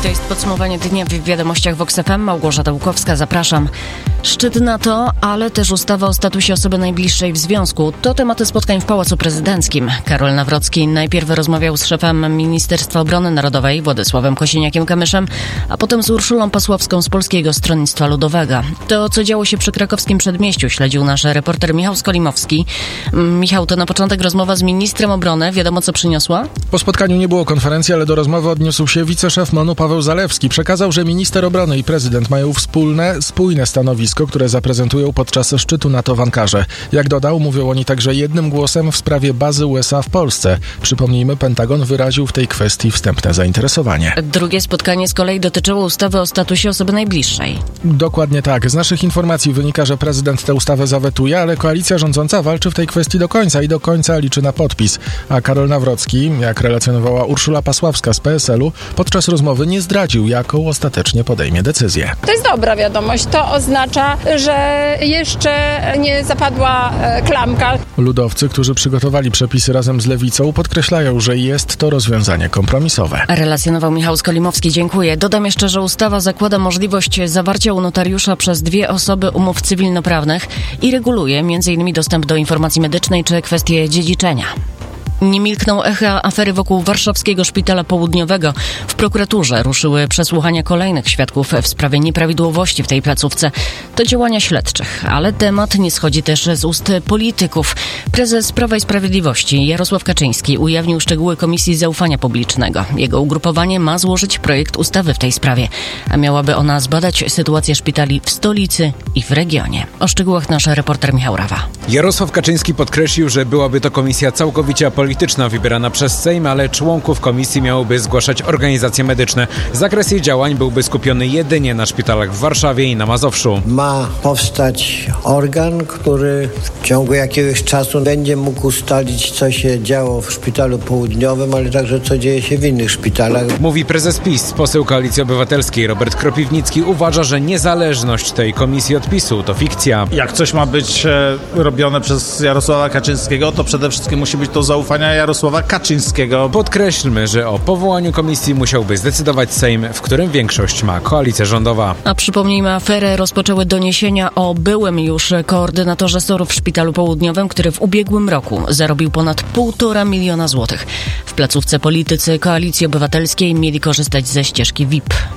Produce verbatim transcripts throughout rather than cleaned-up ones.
To jest podsumowanie dnia w Wiadomościach Vox F M. Małgorzata Łukowska, zapraszam. Szczyt NATO, ale też ustawa o statusie osoby najbliższej w związku. To tematy spotkań w Pałacu Prezydenckim. Karol Nawrocki najpierw rozmawiał z szefem Ministerstwa Obrony Narodowej Władysławem Kosiniakiem-Kamyszem, a potem z Urszulą Pasławską z Polskiego Stronnictwa Ludowego. To, co działo się przy krakowskim przedmieściu, śledził nasz reporter Michał Skolimowski. Michał, to na początek rozmowa z ministrem obrony. Wiadomo, co przyniosła? Po spotkaniu nie było konferencji, ale do rozmowy odniósł się wiceszef M O N-u Paweł Zalewski. Przekazał, że minister obrony i prezydent mają wspólne, spójne stanowisko, które zaprezentują podczas szczytu NATO w Ankarze. Jak dodał, mówią oni także jednym głosem w sprawie bazy U S A w Polsce. Przypomnijmy, Pentagon wyraził w tej kwestii wstępne zainteresowanie. Drugie spotkanie z kolei dotyczyło ustawy o statusie osoby najbliższej. Dokładnie tak. Z naszych informacji wynika, że prezydent tę ustawę zawetuje, ale koalicja rządząca walczy w tej kwestii do końca i do końca liczy na podpis. A Karol Nawrocki, jak relacjonowała Urszula Pasławska z P S L u, podczas rozmowy nie zdradził, jaką ostatecznie podejmie decyzję. To jest dobra wiadomość. To oznacza, że jeszcze nie zapadła klamka. Ludowcy, którzy przygotowali przepisy razem z Lewicą, podkreślają, że jest to rozwiązanie kompromisowe. Relacjonował Michał Skolimowski. Dziękuję. Dodam jeszcze, że ustawa zakłada możliwość zawarcia u notariusza przez dwie osoby umów cywilnoprawnych i reguluje między innymi dostęp do informacji medycznej czy kwestie dziedziczenia. Nie milkną echa afery wokół warszawskiego szpitala południowego. W prokuraturze ruszyły przesłuchania kolejnych świadków w sprawie nieprawidłowości w tej placówce. To działania śledczych, ale temat nie schodzi też z ust polityków. Prezes Prawa i Sprawiedliwości Jarosław Kaczyński ujawnił szczegóły Komisji Zaufania Publicznego. Jego ugrupowanie ma złożyć projekt ustawy w tej sprawie, a miałaby ona zbadać sytuację szpitali w stolicy i w regionie. O szczegółach nasz reporter Michał Rawa. Jarosław Kaczyński podkreślił, że byłaby to komisja całkowicie polityczna wybierana przez Sejm, ale członków komisji miałyby zgłaszać organizacje medyczne. Zakres jej działań byłby skupiony jedynie na szpitalach w Warszawie i na Mazowszu. Ma powstać organ, który w ciągu jakiegoś czasu będzie mógł ustalić, co się działo w szpitalu południowym, ale także co dzieje się w innych szpitalach. Mówi prezes PiS, poseł Koalicji Obywatelskiej Robert Kropiwnicki uważa, że niezależność tej komisji od PiSu to fikcja. Jak coś ma być e, robione przez Jarosława Kaczyńskiego, to przede wszystkim musi być to zaufanie Jarosława Kaczyńskiego. Podkreślmy, że o powołaniu komisji musiałby zdecydować Sejm, w którym większość ma koalicja rządowa. A przypomnijmy, aferę rozpoczęły doniesienia o byłym już koordynatorze S O R-u w Szpitalu Południowym, który w ubiegłym roku zarobił ponad półtora miliona złotych. W placówce politycy Koalicji Obywatelskiej mieli korzystać ze ścieżki V I P.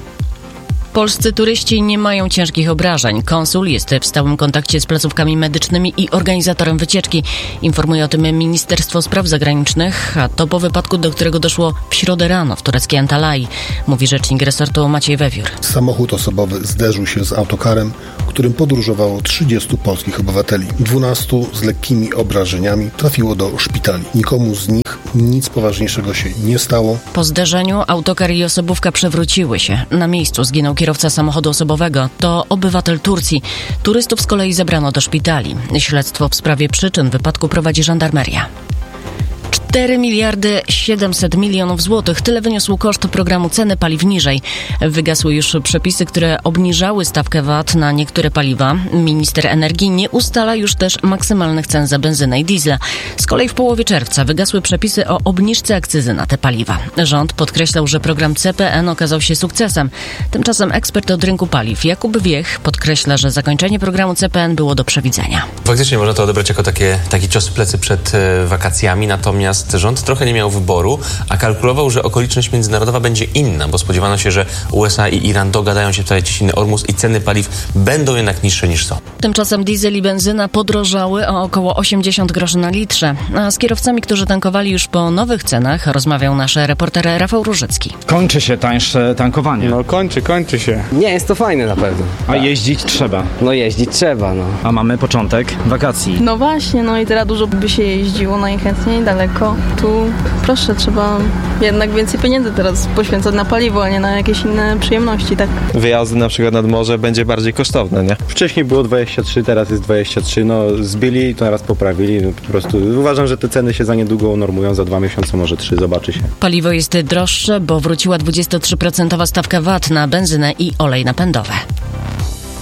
Polscy turyści nie mają ciężkich obrażeń. Konsul jest w stałym kontakcie z placówkami medycznymi i organizatorem wycieczki. Informuje o tym Ministerstwo Spraw Zagranicznych, a to po wypadku, do którego doszło w środę rano w tureckiej Antalyi, mówi rzecznik resortu Maciej Wewiór. Samochód osobowy zderzył się z autokarem, którym podróżowało trzydziestu polskich obywateli. dwunastu z lekkimi obrażeniami trafiło do szpitali. Nikomu z nich nic poważniejszego się nie stało. Po zderzeniu autokar i osobówka przewróciły się. Na miejscu zginął kierowca samochodu osobowego. To obywatel Turcji. Turystów z kolei zabrano do szpitali. Śledztwo w sprawie przyczyn wypadku prowadzi żandarmeria. cztery miliardy siedemset milionów złotych. Tyle wyniósł koszt programu Ceny Paliw Niżej. Wygasły już przepisy, które obniżały stawkę V A T na niektóre paliwa. Minister energii nie ustala już też maksymalnych cen za benzynę i diesla. Z kolei w połowie czerwca wygasły przepisy o obniżce akcyzy na te paliwa. Rząd podkreślał, że program C P N okazał się sukcesem. Tymczasem ekspert od rynku paliw Jakub Wiech podkreśla, że zakończenie programu C P N było do przewidzenia. Faktycznie można to odebrać jako takie, taki cios w plecy przed e, wakacjami, natomiast rząd trochę nie miał wyboru, a kalkulował, że okoliczność międzynarodowa będzie inna, bo spodziewano się, że U S A i Iran dogadają się tutaj ciśniny Ormus i ceny paliw będą jednak niższe niż są. Tymczasem diesel i benzyna podrożały o około osiemdziesiąt groszy na litrze. A z kierowcami, którzy tankowali już po nowych cenach, rozmawiał nasz reporter Rafał Różycki. Kończy się tańsze tankowanie. No kończy, kończy się. Nie, jest to fajne na pewno. A jeździć trzeba. No jeździć trzeba, no. A mamy początek wakacji. No właśnie, no i teraz dużo by się jeździło najchętniej daleko. Tu proszę, trzeba jednak więcej pieniędzy teraz poświęcać na paliwo, a nie na jakieś inne przyjemności, tak? Wyjazdy na przykład nad morze będzie bardziej kosztowne, nie? Wcześniej było dwadzieścia trzy, teraz jest dwadzieścia trzy, no zbyli, to teraz poprawili, no, po prostu uważam, że te ceny się za niedługo unormują, za dwa miesiące, może trzy, zobaczy się. Paliwo jest droższe, bo wróciła dwudziestotrzy procent stawka V A T na benzynę i olej napędowy.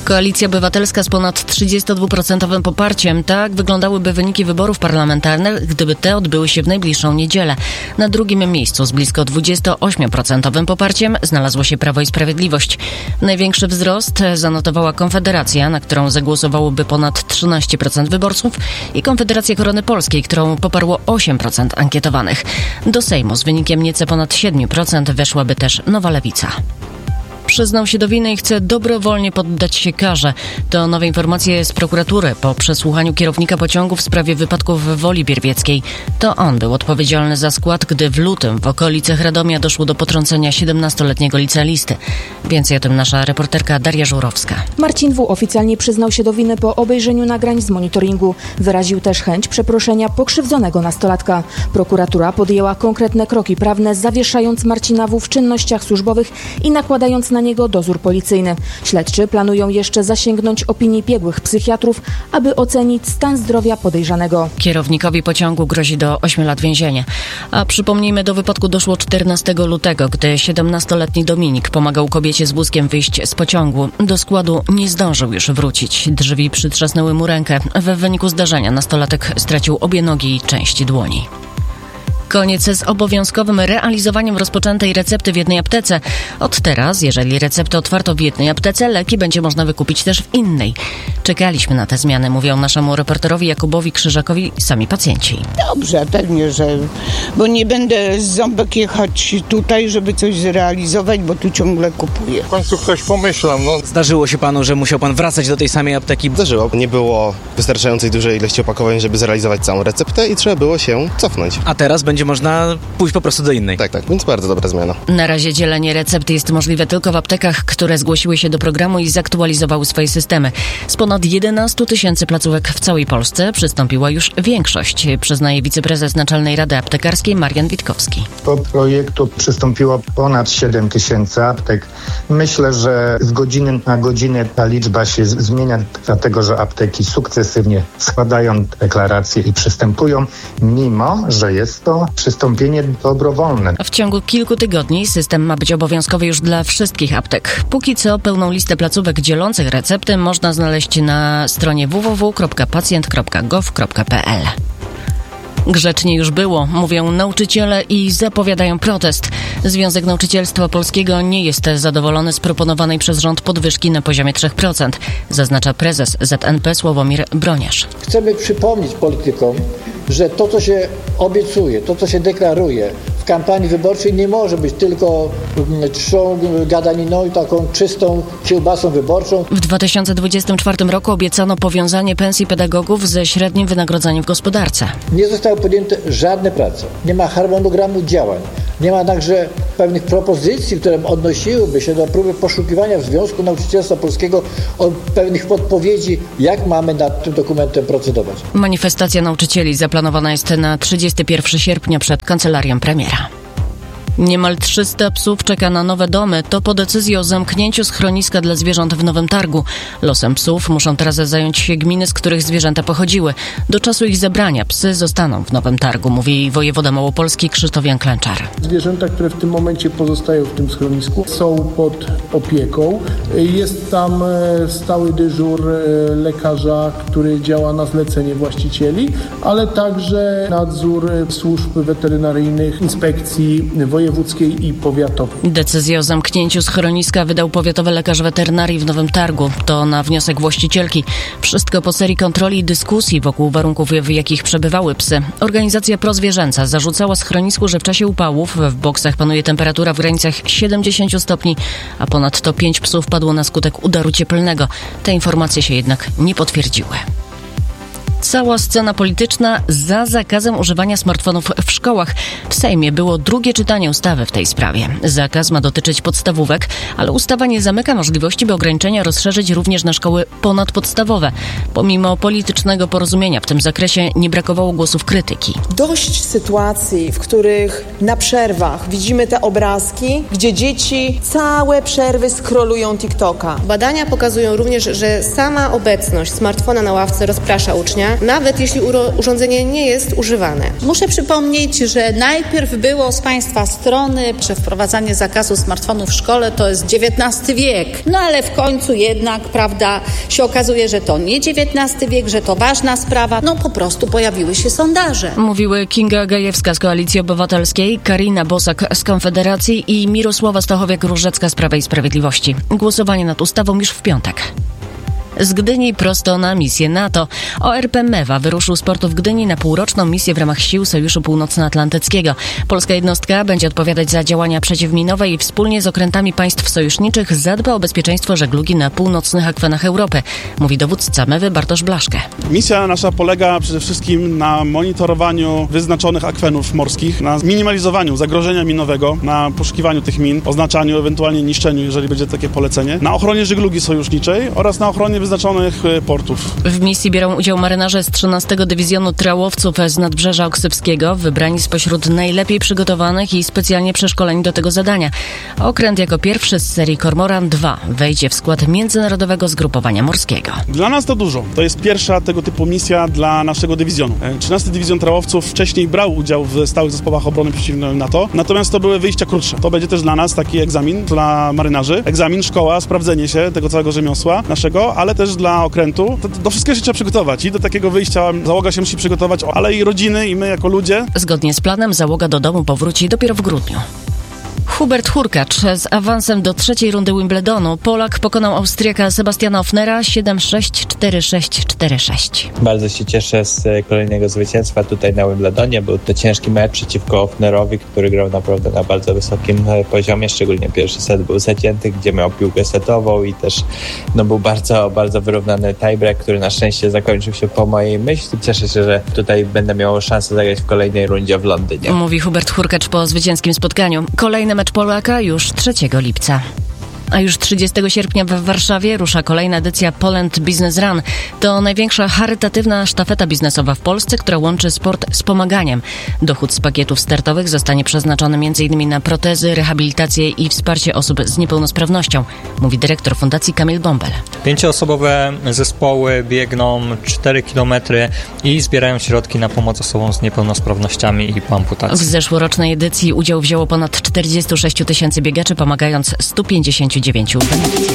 Koalicja Obywatelska z ponad trzydziestodwu procent poparciem. Tak wyglądałyby wyniki wyborów parlamentarnych, gdyby te odbyły się w najbliższą niedzielę. Na drugim miejscu z blisko dwudziestoośmiu procent poparciem znalazło się Prawo i Sprawiedliwość. Największy wzrost zanotowała Konfederacja, na którą zagłosowałoby ponad trzynaście procent wyborców, i Konfederacja Korony Polskiej, którą poparło osiem procent ankietowanych. Do Sejmu z wynikiem nieco ponad siedem procent weszłaby też Nowa Lewica. Przyznał się do winy i chce dobrowolnie poddać się karze. To nowe informacje z prokuratury po przesłuchaniu kierownika pociągu w sprawie wypadku w Woli Bierwieckiej. To on był odpowiedzialny za skład, gdy w lutym w okolicach Radomia doszło do potrącenia siedemnastoletniego licealisty. Więcej o tym nasza reporterka Daria Żurowska. Marcin W. oficjalnie przyznał się do winy po obejrzeniu nagrań z monitoringu. Wyraził też chęć przeproszenia pokrzywdzonego nastolatka. Prokuratura podjęła konkretne kroki prawne, zawieszając Marcina W. w czynnościach służbowych i nakładając na niego dozór policyjny. Śledczy planują jeszcze zasięgnąć opinii biegłych psychiatrów, aby ocenić stan zdrowia podejrzanego. Kierownikowi pociągu grozi do ośmiu lat więzienia. A przypomnijmy, do wypadku doszło czternastego lutego, gdy siedemnastoletni Dominik pomagał kobiecie z wózkiem wyjść z pociągu. Do składu nie zdążył już wrócić. Drzwi przytrzasnęły mu rękę. W wyniku zdarzenia nastolatek stracił obie nogi i część dłoni. Koniec z obowiązkowym realizowaniem rozpoczętej recepty w jednej aptece. Od teraz, jeżeli receptę otwarto w jednej aptece, leki będzie można wykupić też w innej. Czekaliśmy na te zmiany, mówią naszemu reporterowi Jakubowi Krzyżakowi sami pacjenci. Dobrze, pewnie, że... Bo nie będę z ząbek jechać tutaj, żeby coś zrealizować, bo tu ciągle kupuję. W końcu ktoś pomyślał, no. Zdarzyło się panu, że musiał pan wracać do tej samej apteki? Zdarzyło. Nie było wystarczającej dużej ilości opakowań, żeby zrealizować całą receptę i trzeba było się cofnąć. A teraz będzie można pójść po prostu do innej. Tak, tak, więc bardzo dobra zmiana. Na razie dzielenie recepty jest możliwe tylko w aptekach, które zgłosiły się do programu i zaktualizowały swoje systemy. Z ponad jedenastu tysięcy placówek w całej Polsce przystąpiła już większość, przyznaje wiceprezes Naczelnej Rady Aptekarskiej Marian Witkowski. Do projektu przystąpiło ponad siedem tysięcy aptek. Myślę, że z godziny na godzinę ta liczba się zmienia, dlatego że apteki sukcesywnie składają deklaracje i przystępują, mimo że jest to przystąpienie dobrowolne. W ciągu kilku tygodni system ma być obowiązkowy już dla wszystkich aptek. Póki co pełną listę placówek dzielących recepty można znaleźć na stronie w w w kropka pacjent kropka gov kropka p l. Grzecznie już było, mówią nauczyciele i zapowiadają protest. Związek Nauczycielstwa Polskiego nie jest zadowolony z proponowanej przez rząd podwyżki na poziomie trzy procent, zaznacza prezes Z N P Sławomir Broniarz. Chcemy przypomnieć politykom, że to, co się obiecuje, to, co się deklaruje w kampanii wyborczej, nie może być tylko czczą gadaniną i taką czystą kiełbasą wyborczą. W dwa tysiące dwudziestym czwartym roku obiecano powiązanie pensji pedagogów ze średnim wynagrodzeniem w gospodarce. Nie zostały podjęte żadne prace. Nie ma harmonogramu działań. Nie ma także pewnych propozycji, które odnosiłyby się do próby poszukiwania w Związku Nauczycielstwa Polskiego o pewnych podpowiedzi, jak mamy nad tym dokumentem procedować. Manifestacja nauczycieli zaplanowana jest na trzydziestego pierwszego sierpnia przed kancelarią premiera. Niemal trzysta psów czeka na nowe domy. To po decyzji o zamknięciu schroniska dla zwierząt w Nowym Targu. Losem psów muszą teraz zająć się gminy, z których zwierzęta pochodziły. Do czasu ich zebrania psy zostaną w Nowym Targu, mówi wojewoda małopolski Krzysztof Jan Klęczar. Zwierzęta, które w tym momencie pozostają w tym schronisku, są pod opieką. Jest tam stały dyżur lekarza, który działa na zlecenie właścicieli, ale także nadzór służb weterynaryjnych, inspekcji wojewódzkiej wojewódzkiej i powiatowej. Decyzję o zamknięciu schroniska wydał powiatowy lekarz weterynarii w Nowym Targu. To na wniosek właścicielki. Wszystko po serii kontroli i dyskusji wokół warunków, w jakich przebywały psy. Organizacja prozwierzęca zarzucała schronisku, że w czasie upałów w boksach panuje temperatura w granicach siedemdziesiąt stopni, a ponadto pięć psów padło na skutek udaru cieplnego. Te informacje się jednak nie potwierdziły. Cała scena polityczna za zakazem używania smartfonów w szkołach. W Sejmie było drugie czytanie ustawy w tej sprawie. Zakaz ma dotyczyć podstawówek, ale ustawa nie zamyka możliwości, by ograniczenia rozszerzyć również na szkoły ponadpodstawowe. Pomimo politycznego porozumienia w tym zakresie nie brakowało głosów krytyki. Dość sytuacji, w których na przerwach widzimy te obrazki, gdzie dzieci całe przerwy scrollują TikToka. Badania pokazują również, że sama obecność smartfona na ławce rozprasza ucznia. urządzenia, nawet jeśli uro- urządzenie nie jest używane. Muszę przypomnieć, że najpierw było z Państwa strony, że wprowadzanie zakazu smartfonów w szkole to jest dziewiętnasty wiek. No ale w końcu jednak, prawda, się okazuje, że to nie dziewiętnasty wiek, że to ważna sprawa. No po prostu pojawiły się sondaże. Mówiły Kinga Gajewska z Koalicji Obywatelskiej, Karina Bosak z Konfederacji i Mirosława Stachowiak-Różecka z Prawa i Sprawiedliwości. Głosowanie nad ustawą już w piątek. Z Gdyni prosto na misję NATO. O R P Mewa wyruszył z portu w Gdyni na półroczną misję w ramach sił Sojuszu Północnoatlantyckiego. Polska jednostka będzie odpowiadać za działania przeciwminowe i wspólnie z okrętami państw sojuszniczych zadba o bezpieczeństwo żeglugi na północnych akwenach Europy, mówi dowódca Mewy Bartosz Blaszke. Misja nasza polega przede wszystkim na monitorowaniu wyznaczonych akwenów morskich, na minimalizowaniu zagrożenia minowego, na poszukiwaniu tych min, oznaczaniu, ewentualnie niszczeniu, jeżeli będzie takie polecenie, na ochronie żeglugi sojuszniczej oraz na ochronie wyznaczonych portów. W misji biorą udział marynarze z trzynastego Dywizjonu Trałowców z Nadbrzeża Oksypskiego, wybrani spośród najlepiej przygotowanych i specjalnie przeszkoleni do tego zadania. Okręt jako pierwszy z serii Kormoran dwa wejdzie w skład Międzynarodowego Zgrupowania Morskiego. Dla nas to dużo. To jest pierwsza tego typu misja dla naszego dywizjonu. trzynasty Dywizjon Trałowców wcześniej brał udział w stałych zespołach obrony przeciwnej NATO, natomiast to były wyjścia krótsze. To będzie też dla nas taki egzamin dla marynarzy. Egzamin, szkoła, sprawdzenie się tego całego rzemiosła naszego, ale też dla okrętu. To, do wszystkiego się trzeba przygotować i do takiego wyjścia załoga się musi przygotować, ale i rodziny, i my jako ludzie. Zgodnie z planem załoga do domu powróci dopiero w grudniu. Hubert Hurkacz z awansem do trzeciej rundy Wimbledonu. Polak pokonał Austriaka Sebastiana Ofnera siedem sześć, cztery sześć, cztery sześć. Bardzo się cieszę z kolejnego zwycięstwa tutaj na Wimbledonie. Był to ciężki mecz przeciwko Ofnerowi, który grał naprawdę na bardzo wysokim poziomie. Szczególnie pierwszy set był zacięty, gdzie miał piłkę setową i też no, był bardzo, bardzo wyrównany tiebreak, który na szczęście zakończył się po mojej myśli. Cieszę się, że tutaj będę miał szansę zagrać w kolejnej rundzie w Londynie. Mówi Hubert Hurkacz po zwycięskim spotkaniu. Kolejny mecz Polaka już trzeciego lipca. A już trzydziestego sierpnia w Warszawie rusza kolejna edycja Poland Business Run. To największa charytatywna sztafeta biznesowa w Polsce, która łączy sport z pomaganiem. Dochód z pakietów startowych zostanie przeznaczony m.in. na protezy, rehabilitację i wsparcie osób z niepełnosprawnością, mówi dyrektor Fundacji Kamil Bąbel. Pięcioosobowe zespoły biegną cztery kilometry i zbierają środki na pomoc osobom z niepełnosprawnościami i po amputacji. W zeszłorocznej edycji udział wzięło ponad czterdzieści sześć tysięcy biegaczy, pomagając stu pięćdziesięciu dziewięciu beneficjentom.